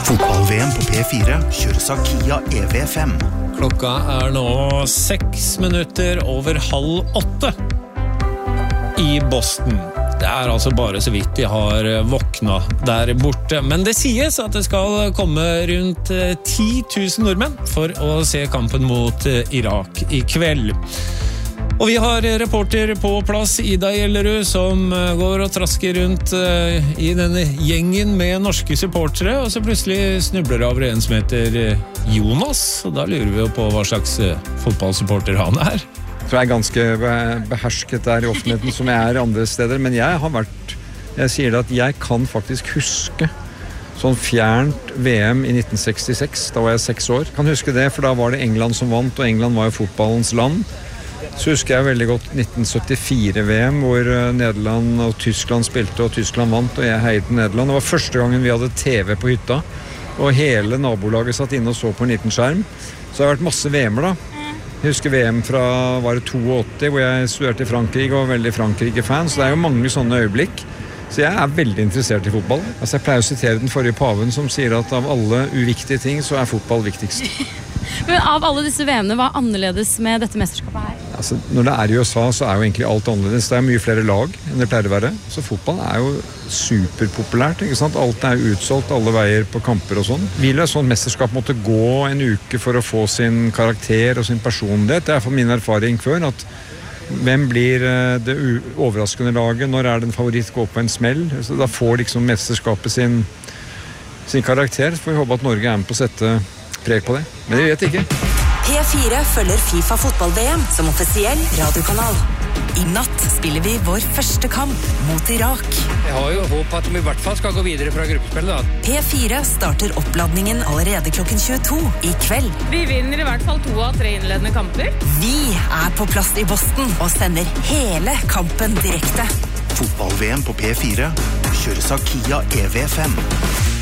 Fotball-VM på P4 kjøres av Kia EV5. Klokka nå 6 minutter over 7:30 i Boston. Det altså bare så vidt de har våkna der borte. Men det sies at det skal komme rundt 10 000 nordmenn for å se kampen mot Irak i kveld. Og vi har reporter på plass, Ida Gjellerud, som går og trasker rundt i denne gjengen med norske supportere, og så plutselig snubler over en som heter Jonas, og da lurer vi jo på hva slags fotballsupporter han er. Jeg tror jeg ganske behersket der i offentligheten som jeg andre steder, men jeg sier det at jeg kan faktisk huske sånn fjernt VM i 1966, da var jeg 6 år. Jeg kan huske det, for da var det England som vant, og England var jo fotballens land. Så husker jeg veldig godt 1974-VM, hvor Nederland og Tyskland spilte, og Tyskland vant, og jeg heiet Nederland. Det var første gangen vi hadde TV på hytta, og hele nabolaget satt inne og så på en liten skjerm. Så det har vært masse VM-er da. Jeg husker VM fra, var det 82, hvor jeg studerte i Frankrike, og var veldig Frankrike-fan, så det jo mange sånne øyeblikk. Så jeg veldig interessert i fotball. Altså jeg pleier å sitere den forrige paven som sier at av alle uviktige ting, så fotball viktigst. Men av alle disse VM-ene, hva annerledes med dette mesterskapet her? Altså, når det i USA, så jo egentlig alt annerledes. Det mye flere lag enn det pleier å være. Så fotball jo superpopulært, ikke sant? Alt utsolgt, alle veier på kamper og sånn. Vil et sånt mesterskap måtte gå en uke for å få sin karakter og sin personlighet? Det for min erfaring før, at hvem blir det overraskende laget? Når det en favoritt gå på en smell? Så da får liksom mesterskapet sin karakter. Så får vi håpe at Norge med på å sette preg på det. Men jeg vet ikke. P4 følger FIFA fotball-VM som offisiell radiokanal. I natt spiller vi vår første kamp mot Irak. Jeg har jo håp at vi I hvert fall skal gå videre fra gruppespillet da. P4 starter oppladningen allerede klokken 22 i kveld. Vi vinner I hvert fall 2 av 3 innledende kamper. Vi på plass I Boston og sender hele kampen direkte. Fotball-VM på P4 kjøres av Kia EV5.